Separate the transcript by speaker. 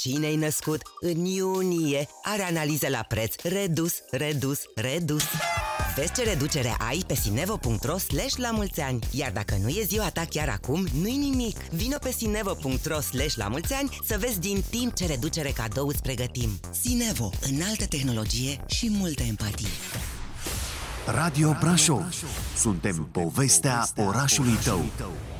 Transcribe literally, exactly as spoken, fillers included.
Speaker 1: cine-i născut în iunie are analiză la preț redus, redus, redus. Vezi ce reducere ai pe sinevo punct ro slash la mulți ani. Iar dacă nu e ziua ta chiar acum, nu-i nimic. Vino pe sinevo punct ro slash la mulți ani să vezi din timp ce reducere cadou îți pregătim. Sinevo, înaltă tehnologie și multă empatie.
Speaker 2: Radio Brașov. Suntem povestea orașului tău.